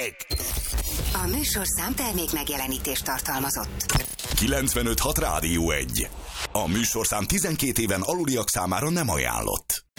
Tessék! A műsorszám termék megjelenítést tartalmazott. 95.6 Rádió 1. A műsorszám 12 éven aluliak számára nem ajánlott.